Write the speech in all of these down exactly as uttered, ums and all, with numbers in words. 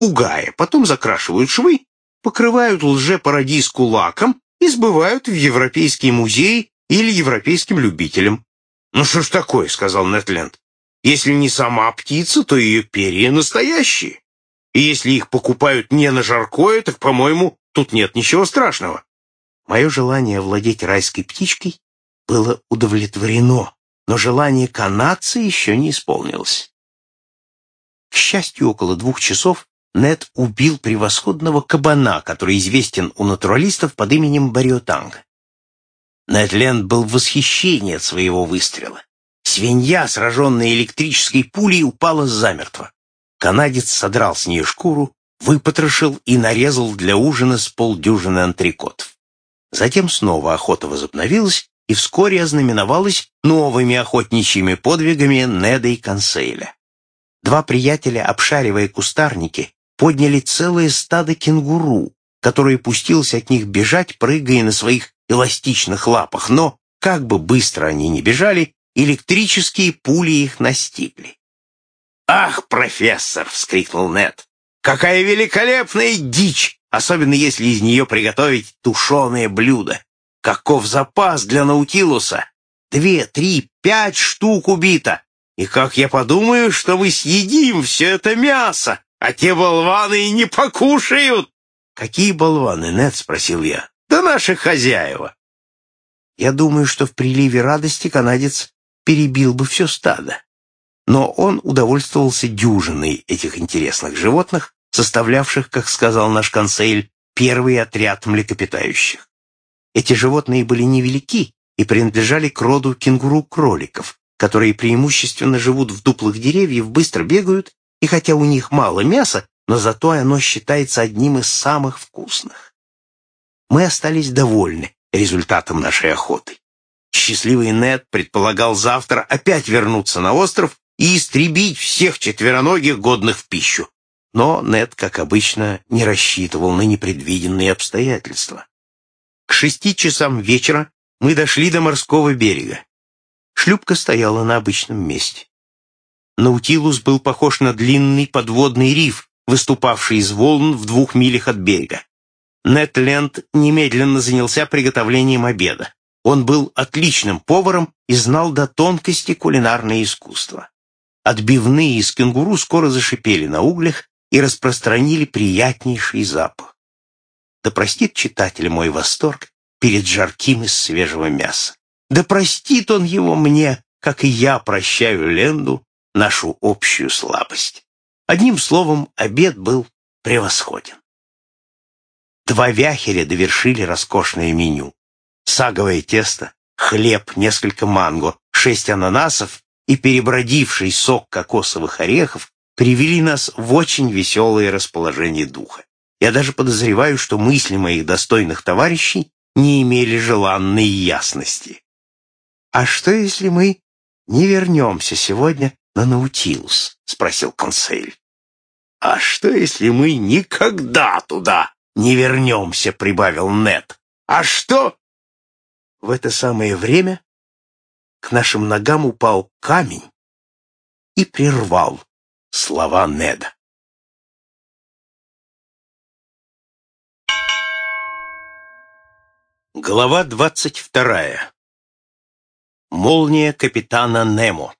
угая, потом закрашивают швы, покрывают лже-парадиску лаком и сбывают в европейские музеи или европейским любителям. «Ну что ж такое?» — сказал Нед Ленд. «Если не сама птица, то ее перья настоящие. И если их покупают не на жаркое, так, по-моему, тут нет ничего страшного». Мое желание овладеть райской птичкой было удовлетворено, но желание канадца еще не исполнилось. К счастью, около двух часов Нед убил превосходного кабана, который известен у натуралистов под именем Бариотанг. Нед Ленд был в восхищении от своего выстрела. Свинья, сраженная электрической пулей, упала замертво. Канадец содрал с нее шкуру, выпотрошил и нарезал для ужина с полдюжины антрикотов. Затем снова охота возобновилась и вскоре ознаменовалась новыми охотничьими подвигами Неда и Консейля. Два приятеля, обшаривая кустарники, подняли целое стадо кенгуру, которое пустилось от них бежать, прыгая на своих эластичных лапах, но, как бы быстро они ни бежали, электрические пули их настигли. «Ах, профессор!» — вскрикнул Нед. «Какая великолепная дичь, особенно если из нее приготовить тушеное блюдо! Каков запас для наутилуса! Две, три, пять штук убито! И как я подумаю, что мы съедим все это мясо, а те болваны и не покушают!» «Какие болваны, Нед?» — спросил я. «Да наши хозяева!» Я думаю, что в приливе радости канадец перебил бы все стадо. Но он удовольствовался дюжиной этих интересных животных, составлявших, как сказал наш консель, первый отряд млекопитающих. Эти животные были невелики и принадлежали к роду кенгуру-кроликов, которые преимущественно живут в дуплах деревьев, быстро бегают, и хотя у них мало мяса, но зато оно считается одним из самых вкусных. Мы остались довольны результатом нашей охоты. Счастливый Нед предполагал завтра опять вернуться на остров и истребить всех четвероногих, годных в пищу. Но Нед, как обычно, не рассчитывал на непредвиденные обстоятельства. К шести часам вечера мы дошли до морского берега. Шлюпка стояла на обычном месте. Наутилус был похож на длинный подводный риф, выступавший из волн в двух милях от берега. Нед Ленд немедленно занялся приготовлением обеда. Он был отличным поваром и знал до тонкости кулинарное искусство. Отбивные из кенгуру скоро зашипели на углях и распространили приятнейший запах. Да простит читатель мой восторг перед жарким из свежего мяса. Да простит он его мне, как и я прощаю Ленду нашу общую слабость. Одним словом, обед был превосходен. Два вяхеря довершили роскошное меню. Саговое тесто, хлеб, несколько манго, шесть ананасов и перебродивший сок кокосовых орехов привели нас в очень веселое расположение духа. Я даже подозреваю, что мысли моих достойных товарищей не имели желанной ясности. «А что, если мы не вернемся сегодня на Наутилус?» — спросил консель. «А что, если мы никогда туда не вернемся?» — прибавил Нед. «А что?» В это самое время к нашим ногам упал камень и прервал слова Неда. Глава двадцать вторая. Молния капитана Немо.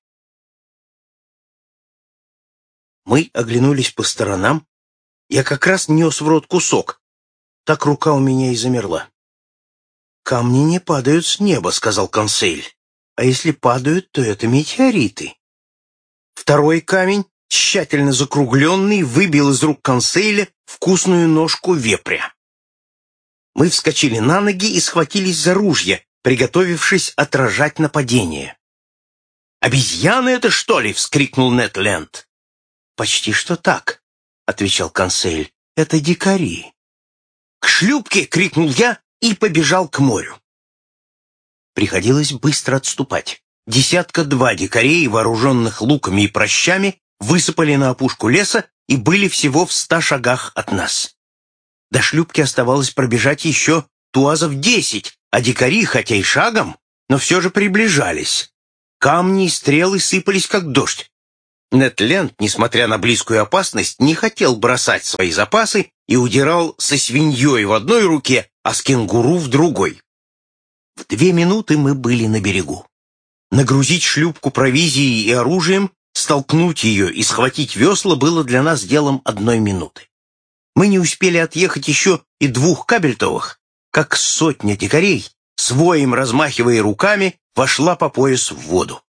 Мы оглянулись по сторонам. Я как раз нес в рот кусок. Так рука у меня и замерла. «Камни не падают с неба», — сказал консель. «А если падают, то это метеориты». Второй камень, тщательно закругленный, выбил из рук консейля вкусную ножку вепря. Мы вскочили на ноги и схватились за ружья, приготовившись отражать нападение. «Обезьяны это, что ли?» — вскрикнул Нед Ленд. «Почти что так», — отвечал консель. «Это дикари». «К шлюпке!» — крикнул я и побежал к морю. Приходилось быстро отступать. Десятка-два дикарей, вооруженных луками и пращами, высыпали на опушку леса и были всего в ста шагах от нас. До шлюпки оставалось пробежать еще туазов десять, а дикари, хотя и шагом, но все же приближались. Камни и стрелы сыпались, как дождь. Нед Ленд, несмотря на близкую опасность, не хотел бросать свои запасы и удирал со свиньей в одной руке, а с кенгуру в другой. В две минуты мы были на берегу. Нагрузить шлюпку провизией и оружием, столкнуть ее и схватить весла было для нас делом одной минуты. Мы не успели отъехать еще и двух кабельтовых, как сотня дикарей, с воем размахивая руками, вошла по пояс в воду.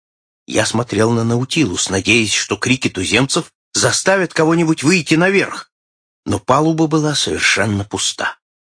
Я смотрел на Наутилус, надеясь, что крики туземцев заставят кого-нибудь выйти наверх, но палуба была совершенно пуста.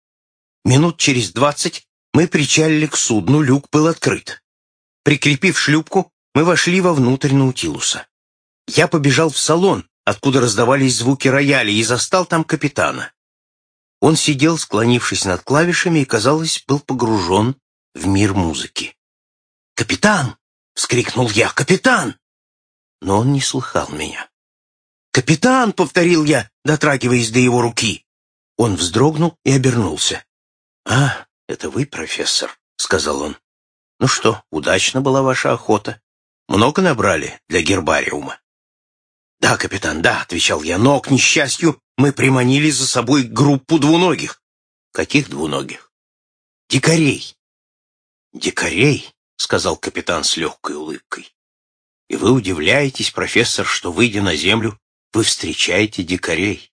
Минут через двадцать мы причалили к судну, люк был открыт. Прикрепив шлюпку, мы вошли вовнутрь Наутилуса. Я побежал в салон, откуда раздавались звуки рояля, и застал там капитана. Он сидел, склонившись над клавишами, и, казалось, был погружен в мир музыки. «Капитан!» — вскрикнул я. «Капитан!» Но он не слыхал меня. «Капитан!» — повторил я, дотрагиваясь до его руки. Он вздрогнул и обернулся. «А, это вы, профессор?» — сказал он. «Ну что, удачна была ваша охота? Много набрали для гербариума?» «Да, капитан, да», — отвечал я, — «но, к несчастью, мы приманили за собой группу двуногих». «Каких двуногих?» «Дикарей». «Дикарей?» — сказал капитан с легкой улыбкой. «И вы удивляетесь, профессор, что, выйдя на землю, вы встречаете дикарей?»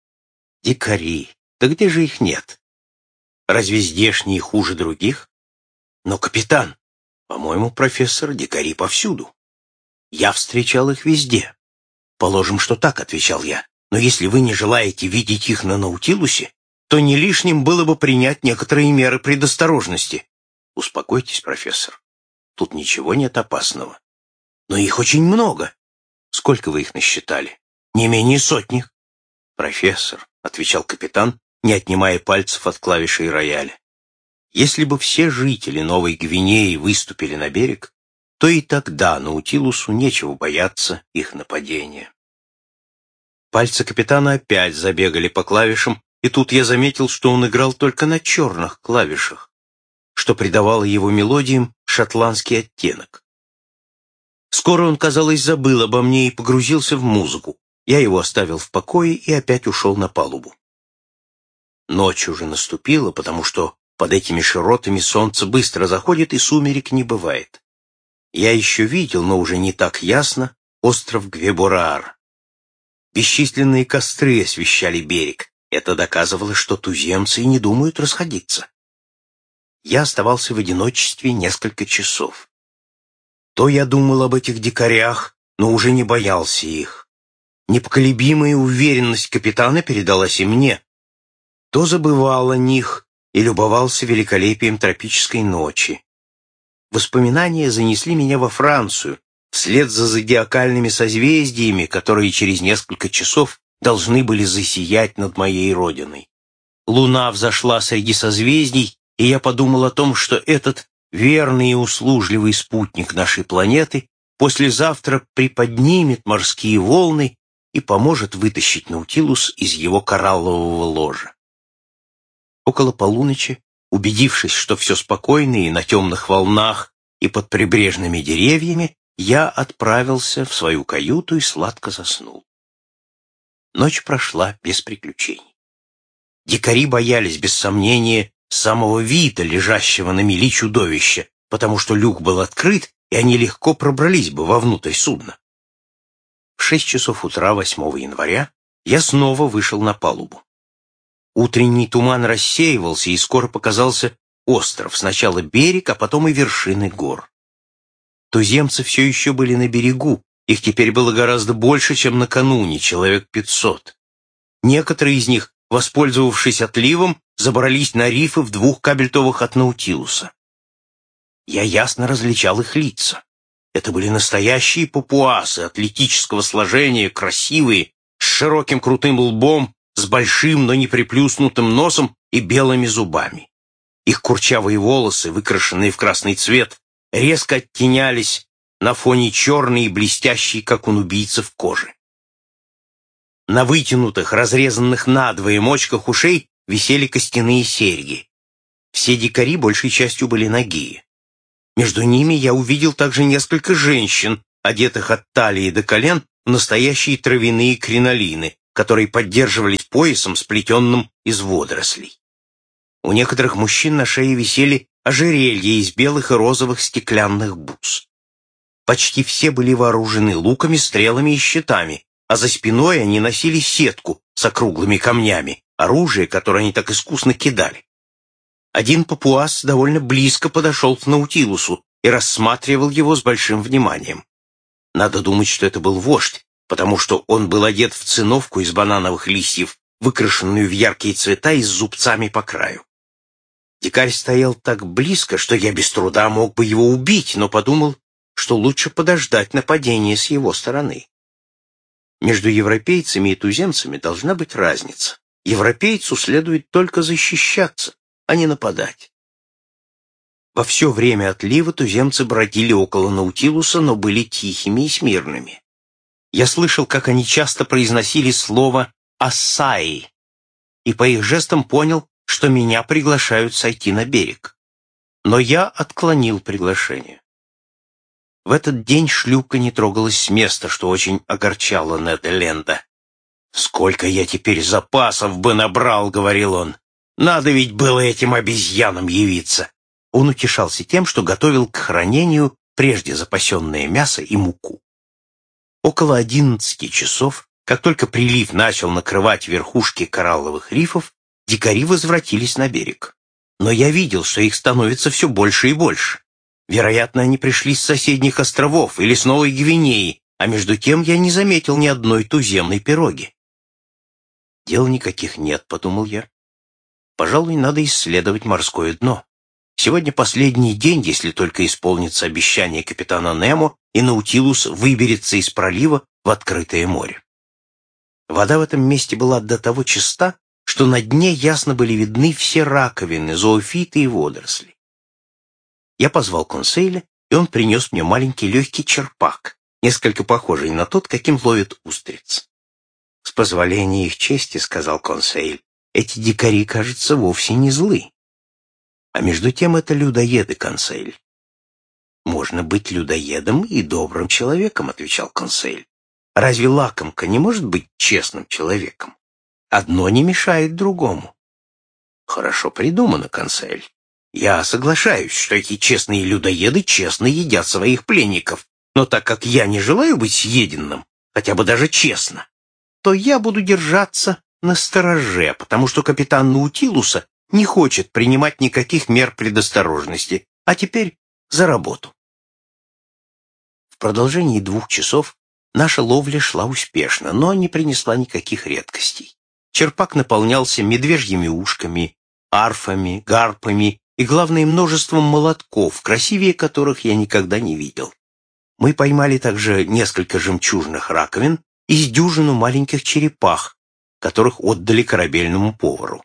«Дикари? Да где же их нет? Разве здешние хуже других?» «Но, капитан, по-моему, профессор, дикари повсюду. Я встречал их везде». «Положим, что так», — отвечал я, — «но если вы не желаете видеть их на Наутилусе, то не лишним было бы принять некоторые меры предосторожности». «Успокойтесь, профессор, тут ничего нет опасного». «Но их очень много». «Сколько вы их насчитали?» «Не менее сотни». «Профессор», — отвечал капитан, не отнимая пальцев от клавишей рояля, «если бы все жители Новой Гвинеи выступили на берег, то и тогда Наутилусу нечего бояться их нападения». Пальцы капитана опять забегали по клавишам, и тут я заметил, что он играл только на черных клавишах, что придавало его мелодиям шотландский оттенок. Скоро он, казалось, забыл обо мне и погрузился в музыку. Я его оставил в покое и опять ушел на палубу. Ночь уже наступила, потому что под этими широтами солнце быстро заходит и сумерек не бывает. Я еще видел, но уже не так ясно, остров Гвебораар. Бесчисленные костры освещали берег. Это доказывало, что туземцы и не думают расходиться. Я оставался в одиночестве несколько часов. То я думал об этих дикарях, но уже не боялся их. Непоколебимая уверенность капитана передалась и мне. То забывал о них и любовался великолепием тропической ночи. Воспоминания занесли меня во Францию, вслед за зодиакальными созвездиями, которые через несколько часов должны были засиять над моей родиной. Луна взошла среди созвездий, и я подумал о том, что этот верный и услужливый спутник нашей планеты послезавтра приподнимет морские волны и поможет вытащить Наутилус из его кораллового ложа. Около полуночи, убедившись, что все спокойно и на темных волнах, и под прибрежными деревьями, я отправился в свою каюту и сладко заснул. Ночь прошла без приключений. Дикари боялись, без сомнения, самого вида, лежащего на мели чудовища, потому что люк был открыт, и они легко пробрались бы вовнутрь судна. В шесть часов утра восьмого января я снова вышел на палубу. Утренний туман рассеивался, и скоро показался остров, сначала берег, а потом и вершины гор. Туземцы все еще были на берегу, их теперь было гораздо больше, чем накануне, человек пятьсот. Некоторые из них, воспользовавшись отливом, забрались на рифы в двух кабельтовых от Наутилуса. Я ясно различал их лица. Это были настоящие папуасы атлетического сложения, красивые, с широким крутым лбом, с большим, но не приплюснутым носом и белыми зубами. Их курчавые волосы, выкрашенные в красный цвет, резко оттенялись на фоне черной и блестящей, как у нубийцев, кожи. На вытянутых, разрезанных надвое мочках ушей висели костяные серьги. Все дикари большей частью были нагие. Между ними я увидел также несколько женщин, одетых от талии до колен в настоящие травяные кринолины, которые поддерживались поясом, сплетенным из водорослей. У некоторых мужчин на шее висели ожерелья из белых и розовых стеклянных бус. Почти все были вооружены луками, стрелами и щитами, а за спиной они носили сетку с округлыми камнями, оружие, которое они так искусно кидали. Один папуас довольно близко подошел к Наутилусу и рассматривал его с большим вниманием. Надо думать, что это был вождь, потому что он был одет в циновку из банановых листьев, выкрашенную в яркие цвета и с зубцами по краю. Дикарь стоял так близко, что я без труда мог бы его убить, но подумал, что лучше подождать нападения с его стороны. Между европейцами и туземцами должна быть разница. Европейцу следует только защищаться, а не нападать. Во все время отлива туземцы бродили около Наутилуса, но были тихими и смирными. Я слышал, как они часто произносили слово «ассаи», и по их жестам понял, что меня приглашают сойти на берег. Но я отклонил приглашение. В этот день шлюпка не трогалась с места, что очень огорчало Неда Ленда. «Сколько я теперь запасов бы набрал», — говорил он. «Надо ведь было этим обезьянам явиться». Он утешался тем, что готовил к хранению прежде запасенное мясо и муку. Около одиннадцати часов, как только прилив начал накрывать верхушки коралловых рифов, дикари возвратились на берег. Но я видел, что их становится все больше и больше. Вероятно, они пришли с соседних островов или с Новой Гвинеи, а между тем я не заметил ни одной туземной пироги. «Дел никаких нет», — подумал я. «Пожалуй, надо исследовать морское дно. Сегодня последний день, если только исполнится обещание капитана Немо, и Наутилус выберется из пролива в открытое море». Вода в этом месте была до того чиста, что на дне ясно были видны все раковины, зоофиты и водоросли. Я позвал Консейля, и он принес мне маленький легкий черпак, несколько похожий на тот, каким ловят устриц. «С позволения их чести, — сказал Консейль, — эти дикари, кажется, вовсе не злы. А между тем это людоеды, Консейль». «Можно быть людоедом и добрым человеком, — отвечал Консейль. Разве лакомка не может быть честным человеком? Одно не мешает другому». «Хорошо придумано, Консейль. Я соглашаюсь, что эти честные людоеды честно едят своих пленников, но так как я не желаю быть съеденным, хотя бы даже честно, то я буду держаться настороже, потому что капитан Наутилуса не хочет принимать никаких мер предосторожности. А теперь за работу». В продолжении двух часов наша ловля шла успешно, но не принесла никаких редкостей. Черпак наполнялся медвежьими ушками, арфами, гарпами и, главное, множеством молотков, красивее которых я никогда не видел. Мы поймали также несколько жемчужных раковин и с дюжину маленьких черепах, которых отдали корабельному повару.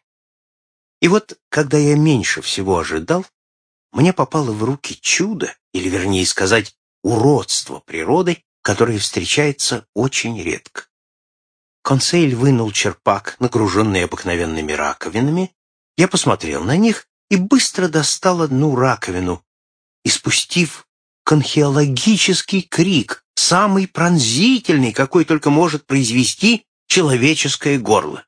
И вот, когда я меньше всего ожидал, мне попало в руки чудо, или, вернее сказать, уродство природы, которое встречается очень редко. Консейль вынул черпак, нагруженный обыкновенными раковинами. Я посмотрел на них и быстро достал одну раковину, испустив конхеологический крик, самый пронзительный, какой только может произвести человеческое горло.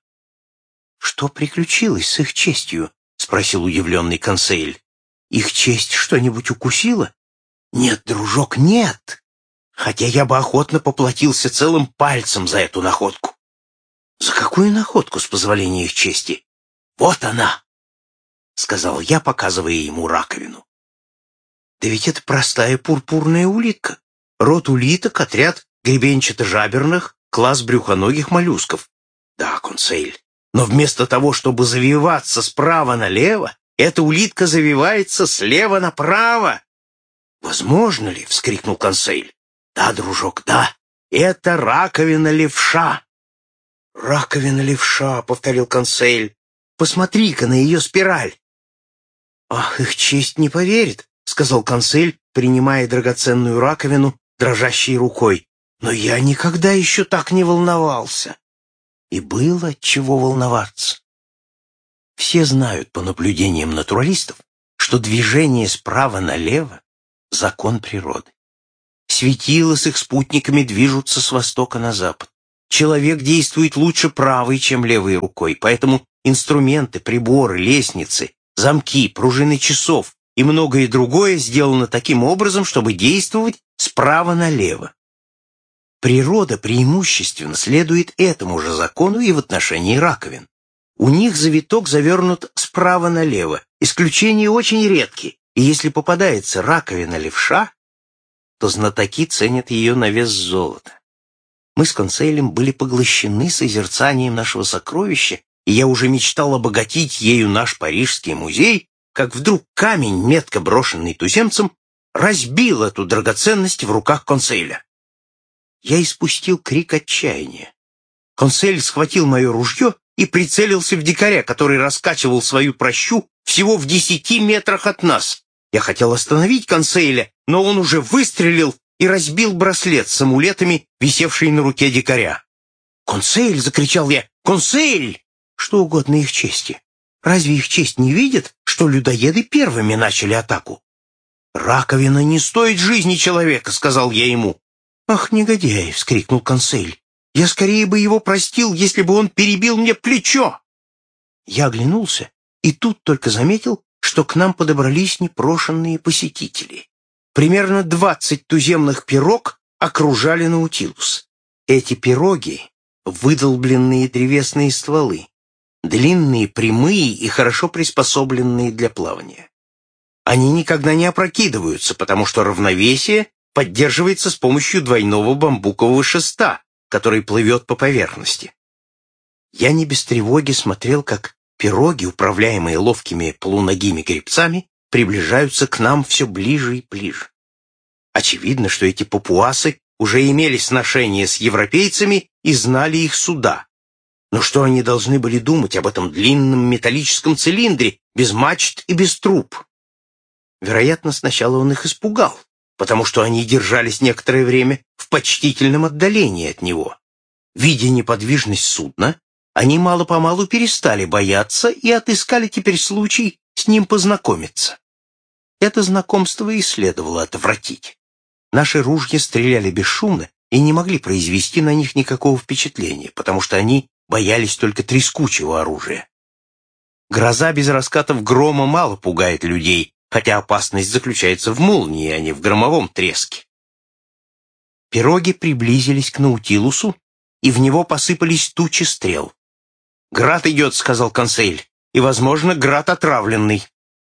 «Что приключилось с их честью?» — спросил удивленный Консейль. «Их честь что-нибудь укусила?» «Нет, дружок, нет. Хотя я бы охотно поплатился целым пальцем за эту находку». «За какую находку, с позволения их чести?» «Вот она!» — сказал я, показывая ему раковину. «Да ведь это простая пурпурная улитка. Род улиток, отряд гребенчато-жаберных, класс брюхоногих моллюсков». «Да, Консейль, но вместо того, чтобы завиваться справа налево, эта улитка завивается слева направо». «Возможно ли?» — вскрикнул Консейль. «Да, дружок, да. Это раковина-левша». «Раковина-левша», — повторил Консейль. «Посмотри-ка на ее спираль». «Ах, их честь не поверит», — сказал Консейль, принимая драгоценную раковину дрожащей рукой. «Но я никогда еще так не волновался». И было от чего волноваться. Все знают по наблюдениям натуралистов, что движение справа налево — закон природы. Светила с их спутниками движутся с востока на запад. Человек действует лучше правой, чем левой рукой, поэтому инструменты, приборы, лестницы, замки, пружины часов и многое другое сделано таким образом, чтобы действовать справа налево. Природа преимущественно следует этому же закону и в отношении раковин. У них завиток завернут справа налево, исключения очень редки, и если попадается раковина левша, то знатоки ценят ее на вес золота. Мы с Конселем были поглощены созерцанием нашего сокровища, и я уже мечтал обогатить ею наш парижский музей, как вдруг камень, метко брошенный туземцем, разбил эту драгоценность в руках Конселя. Я испустил крик отчаяния. Консель схватил мое ружье и прицелился в дикаря, который раскачивал свою пращу всего в десяти метрах от нас. Я хотел остановить Конселя, но он уже выстрелил и разбил браслет с амулетами, висевший на руке дикаря. «Консель!» — закричал я. «Консель!» Что угодно их чести. Разве их честь не видит, что людоеды первыми начали атаку? «Раковина не стоит жизни человека», — сказал я ему. «Ах, негодяй!» — вскрикнул Консель. «Я скорее бы его простил, если бы он перебил мне плечо!» Я оглянулся и тут только заметил, что к нам подобрались непрошенные посетители. Примерно двадцать туземных пирог окружали Наутилус. Эти пироги — выдолбленные древесные стволы, длинные, прямые и хорошо приспособленные для плавания. Они никогда не опрокидываются, потому что равновесие поддерживается с помощью двойного бамбукового шеста, который плывет по поверхности. Я не без тревоги смотрел, как пироги, управляемые ловкими полуногими гребцами, приближаются к нам все ближе и ближе. Очевидно, что эти папуасы уже имели сношение с европейцами и знали их суда. Но что они должны были думать об этом длинном металлическом цилиндре, без мачт и без труб? Вероятно, сначала он их испугал, потому что они держались некоторое время в почтительном отдалении от него. Видя неподвижность судна, они мало-помалу перестали бояться и отыскали теперь случай с ним познакомиться. Это знакомство и следовало отвратить. Наши ружья стреляли бесшумно и не могли произвести на них никакого впечатления, потому что они боялись только трескучего оружия. Гроза без раскатов грома мало пугает людей, хотя опасность заключается в молнии, а не в громовом треске. Пироги приблизились к Наутилусу, и в него посыпались тучи стрел. «Град идет», — сказал Консель, — «и, возможно, град отравленный».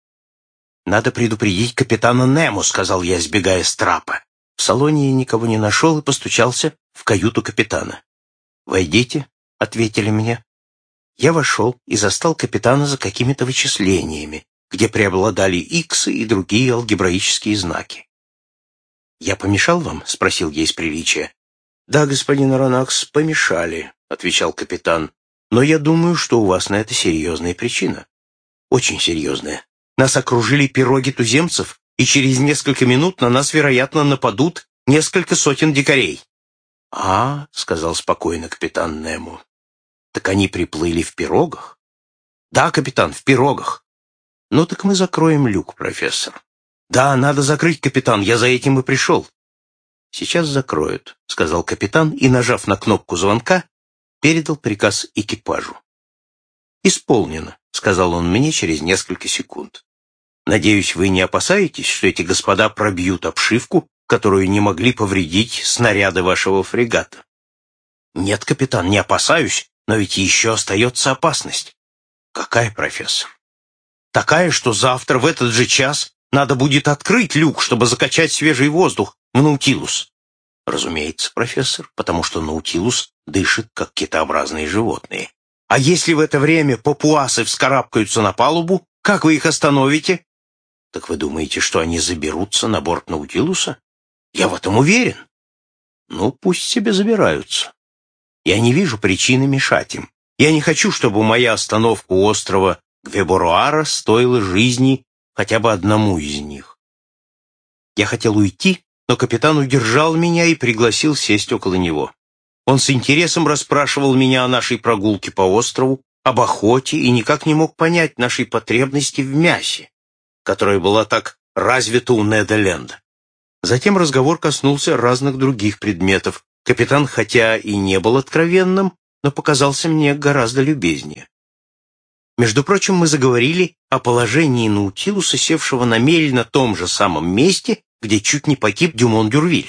«Надо предупредить капитана Немо», — сказал я, сбегая с трапа. В салоне я никого не нашел и постучался в каюту капитана. «Войдите», — ответили мне. Я вошел и застал капитана за какими-то вычислениями, где преобладали иксы и другие алгебраические знаки. «Я помешал вам?» — спросил я из приличия. «Да, господин Аронакс, помешали», — отвечал капитан. «Но я думаю, что у вас на это серьезная причина». «Очень серьезная. Нас окружили пироги туземцев, и через несколько минут на нас, вероятно, нападут несколько сотен дикарей». «А, — сказал спокойно капитан Немо, — так они приплыли в пирогах?» «Да, капитан, в пирогах». «Ну так мы закроем люк, профессор». «Да, надо закрыть, капитан, я за этим и пришел». «Сейчас закроют», — сказал капитан и, нажав на кнопку звонка, передал приказ экипажу. «Исполнено», — сказал он мне через несколько секунд. «Надеюсь, вы не опасаетесь, что эти господа пробьют обшивку, которую не могли повредить снаряды вашего фрегата?» «Нет, капитан, не опасаюсь, но ведь еще остается опасность». «Какая, профессор?» «Такая, что завтра в этот же час надо будет открыть люк, чтобы закачать свежий воздух в Наутилус». «Разумеется, профессор, потому что Наутилус дышит, как китообразные животные. А если в это время папуасы вскарабкаются на палубу, как вы их остановите?» «Так вы думаете, что они заберутся на борт Наутилуса? Я в этом уверен». «Ну, пусть себе забираются. Я не вижу причины мешать им. Я не хочу, чтобы моя остановка у острова Гвеборуара стоила жизни хотя бы одному из них». Я хотел уйти, но капитан удержал меня и пригласил сесть около него. Он с интересом расспрашивал меня о нашей прогулке по острову, об охоте и никак не мог понять нашей потребности в мясе, которая была так развита у Неда Ленда. Затем разговор коснулся разных других предметов. Капитан, хотя и не был откровенным, но показался мне гораздо любезнее. Между прочим, мы заговорили о положении Наутилуса, севшего на мель на том же самом месте, где чуть не погиб Дюмон-Дюрвиль.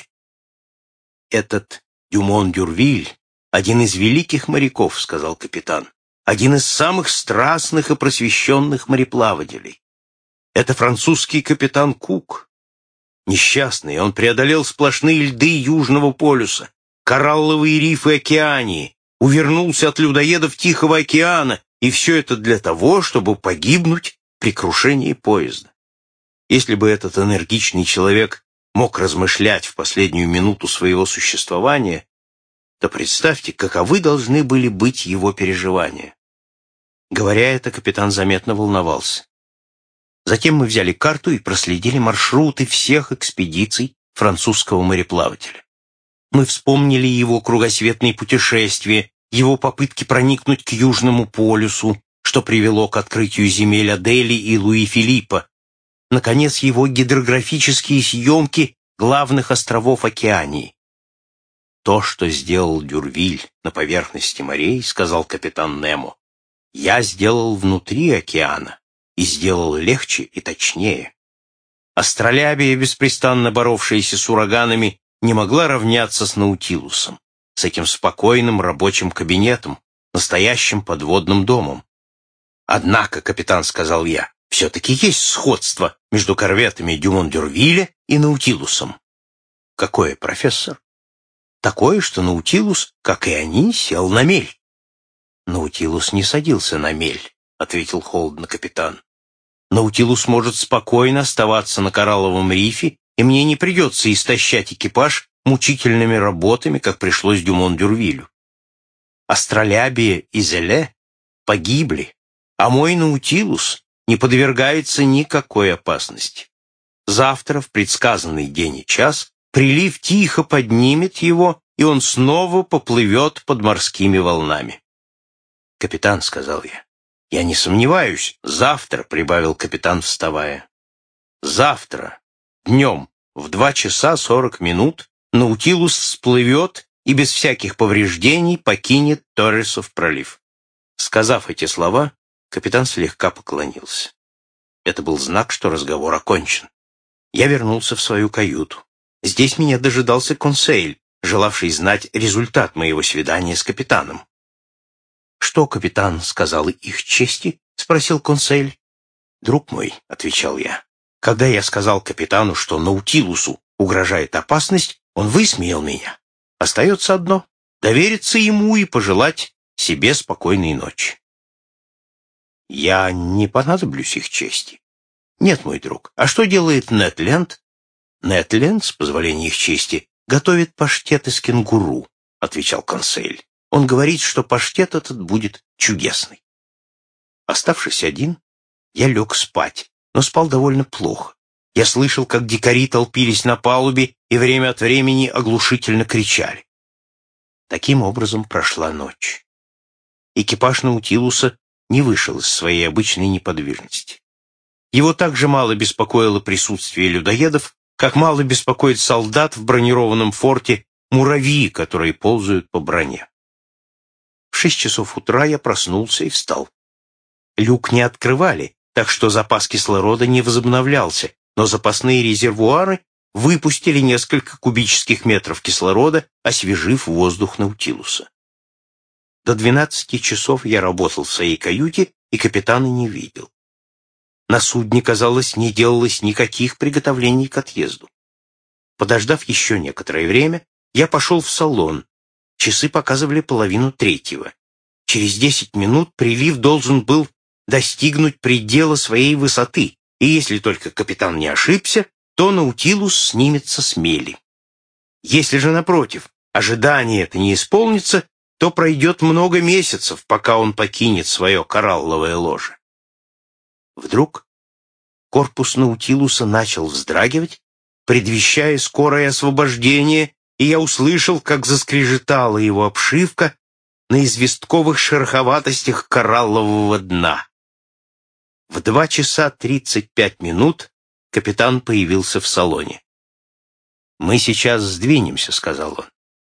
«Этот Дюмон-Дюрвиль — один из великих моряков», — сказал капитан, «один из самых страстных и просвещенных мореплавателей. Это французский капитан Кук. Несчастный, он преодолел сплошные льды Южного полюса, коралловые рифы Океании, увернулся от людоедов Тихого океана, и все это для того, чтобы погибнуть при крушении поезда. Если бы этот энергичный человек мог размышлять в последнюю минуту своего существования, то представьте, каковы должны были быть его переживания». Говоря это, капитан заметно волновался. Затем мы взяли карту и проследили маршруты всех экспедиций французского мореплавателя. Мы вспомнили его кругосветные путешествия, его попытки проникнуть к Южному полюсу, что привело к открытию земель Адели и Луи Филиппа, наконец, его гидрографические съемки главных островов Океании. «То, что сделал Дюрвиль на поверхности морей, — сказал капитан Немо, — я сделал внутри океана и сделал легче и точнее. Астролябия, беспрестанно боровшаяся с ураганами, не могла равняться с Наутилусом, с этим спокойным рабочим кабинетом, настоящим подводным домом. Однако, капитан, — сказал я, — все-таки есть сходство между корветами Дюмон-Дюрвиля и Наутилусом». «Какое, профессор?» «Такое, что Наутилус, как и они, сел на мель». «Наутилус не садился на мель», — ответил холодно капитан. «Наутилус может спокойно оставаться на коралловом рифе, и мне не придется истощать экипаж мучительными работами, как пришлось Дюмон-Дюрвилю. Астролябия и Зеле погибли, а мой Наутилус не подвергается никакой опасности. Завтра, в предсказанный день и час, прилив тихо поднимет его, и он снова поплывет под морскими волнами». «Капитан, — сказал я, — я не сомневаюсь, завтра, — прибавил капитан, вставая, — завтра, днем, в два часа сорок минут, Наутилус всплывет и без всяких повреждений покинет Торресов пролив». Сказав эти слова, капитан слегка поклонился. Это был знак, что разговор окончен. Я вернулся в свою каюту. Здесь меня дожидался консель, желавший знать результат моего свидания с капитаном. «Что, капитан, сказал их чести?» — спросил консель. «Друг мой, — отвечал я, — когда я сказал капитану, что Наутилусу угрожает опасность, он высмеял меня. Остается одно — довериться ему и пожелать себе спокойной ночи». «Я не понадоблюсь их чести». «Нет, мой друг. А что делает Нед Ленд?» «Нед Ленд, с позволения их чести, готовит паштет из кенгуру», — отвечал консель. «Он говорит, что паштет этот будет чудесный». Оставшись один, я лег спать, но спал довольно плохо. Я слышал, как дикари толпились на палубе и время от времени оглушительно кричали. Таким образом прошла ночь. Экипаж Наутилуса не вышел из своей обычной неподвижности. Его так же мало беспокоило присутствие людоедов, как мало беспокоит солдат в бронированном форте муравьи, которые ползают по броне. В шесть часов утра я проснулся и встал. Люк не открывали, так что запас кислорода не возобновлялся, но запасные резервуары выпустили несколько кубических метров кислорода, освежив воздух Наутилуса. До двенадцати часов я работал в своей каюте и капитана не видел. На судне, казалось, не делалось никаких приготовлений к отъезду. Подождав еще некоторое время, я пошел в салон. Часы показывали половину третьего. Через десять минут прилив должен был достигнуть предела своей высоты, и если только капитан не ошибся, то Наутилус снимется с мели. Если же, напротив, ожидание это не исполнится, то пройдет много месяцев, пока он покинет свое коралловое ложе. Вдруг корпус Наутилуса начал вздрагивать, предвещая скорое освобождение, и я услышал, как заскрежетала его обшивка на известковых шероховатостях кораллового дна. В два часа тридцать пять минут капитан появился в салоне. «Мы сейчас сдвинемся», — сказал он.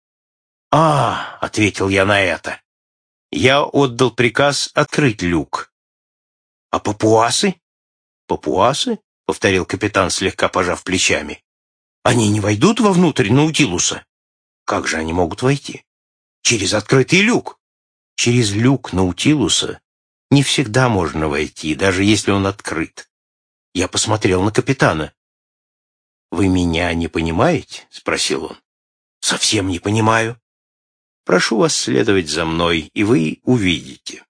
«А, — ответил я на это, — я отдал приказ открыть люк». «А папуасы?» «Папуасы?» — повторил капитан, слегка пожав плечами. «Они не войдут вовнутрь Наутилуса?» «Как же они могут войти?» «Через открытый люк». «Через люк Наутилуса не всегда можно войти, даже если он открыт». Я посмотрел на капитана. «Вы меня не понимаете?» — спросил он. «Совсем не понимаю». «Прошу вас следовать за мной, и вы увидите».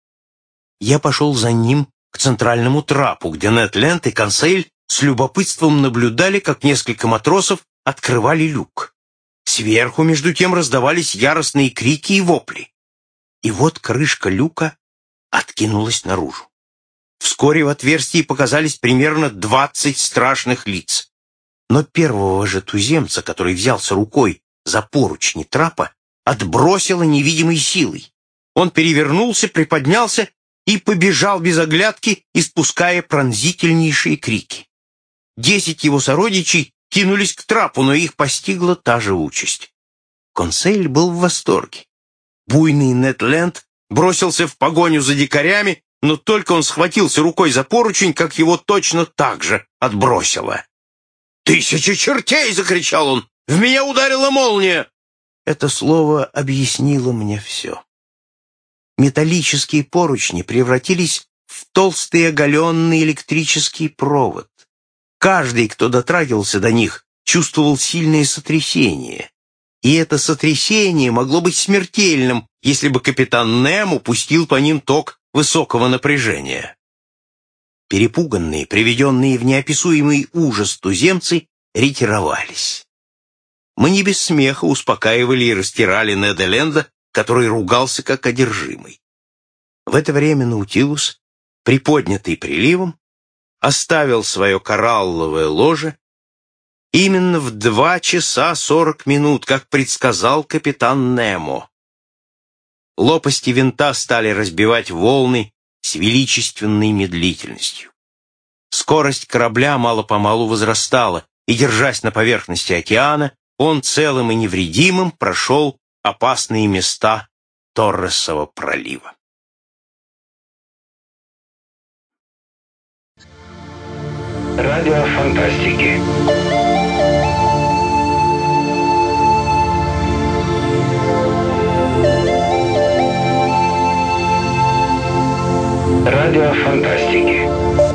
Я пошел за ним к центральному трапу, где Нед Ленд и Консель с любопытством наблюдали, как несколько матросов открывали люк. Сверху, между тем, раздавались яростные крики и вопли. И вот крышка люка откинулась наружу. Вскоре в отверстии показались примерно двадцать страшных лиц. Но первого же туземца, который взялся рукой за поручни трапа, отбросило невидимой силой. Он перевернулся, приподнялся и побежал без оглядки, испуская пронзительнейшие крики. Десять его сородичей кинулись к трапу, но их постигла та же участь. Консель был в восторге. Буйный Нед Ленд бросился в погоню за дикарями, но только он схватился рукой за поручень, как его точно так же отбросило. «Тысяча чертей!» — закричал он. «В меня ударила молния!» Это слово объяснило мне все. Металлические поручни превратились в толстый оголенный электрический провод. Каждый, кто дотрагивался до них, чувствовал сильное сотрясение. И это сотрясение могло быть смертельным, если бы капитан Немо пустил по ним ток высокого напряжения. Перепуганные, приведенные в неописуемый ужас туземцы ретировались. Мы не без смеха успокаивали и растирали Неда Ленда, который ругался как одержимый. В это время Наутилус, приподнятый приливом, оставил свое коралловое ложе именно в два часа сорок минут, как предсказал капитан Немо. Лопасти винта стали разбивать волны с величественной медлительностью. Скорость корабля мало-помалу возрастала, и, держась на поверхности океана, он целым и невредимым прошел опасные места Торресова пролива. Радио фантастики. Радио фантастики.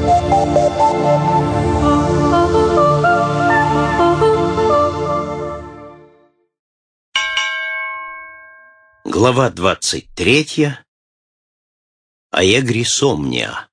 Глава двадцать третья. Аэгрисомния.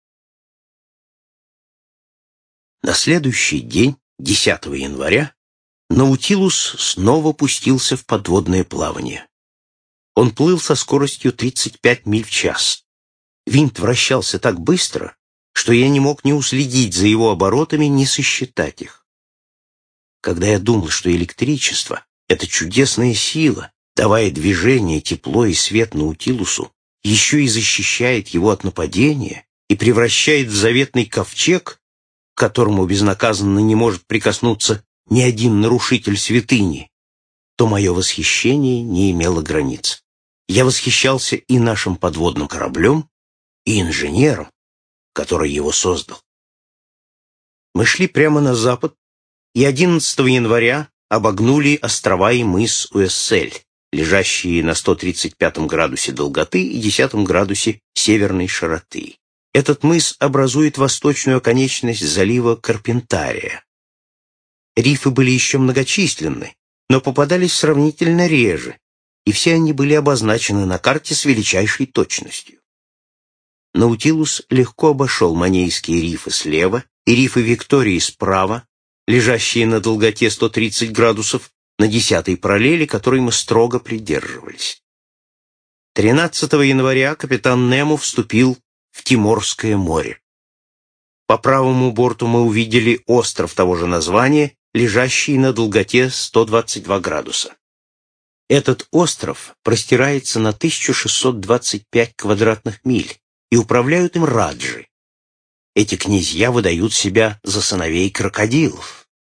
На следующий день, десятого января, Наутилус снова пустился в подводное плавание. Он плыл со скоростью тридцать пять миль в час. Винт вращался так быстро, что я не мог ни уследить за его оборотами, ни сосчитать их. Когда я думал, что электричество — это чудесная сила, давая движение, тепло и свет Наутилусу, еще и защищает его от нападения и превращает в заветный ковчег, к которому безнаказанно не может прикоснуться ни один нарушитель святыни, то мое восхищение не имело границ. Я восхищался и нашим подводным кораблем, и инженером, который его создал. Мы шли прямо на запад, и одиннадцатого января обогнули острова и мыс Уэссель, лежащие на сто тридцать пятом градусе долготы и десятом градусе северной широты. Этот мыс образует восточную оконечность залива Карпентария. Рифы были еще многочисленны, но попадались сравнительно реже, и все они были обозначены на карте с величайшей точностью. Наутилус легко обошел Манейские рифы слева и рифы Виктории справа, лежащие на долготе сто тридцать градусов, на десятой параллели, которой мы строго придерживались. тринадцатого января капитан Немо вступил в Тиморское море. По правому борту мы увидели остров того же названия, лежащий на долготе сто двадцать два градуса. Этот остров простирается на тысячу шестьсот двадцать пять квадратных миль, и управляют им раджи. Эти князья выдают себя за сыновей крокодилов.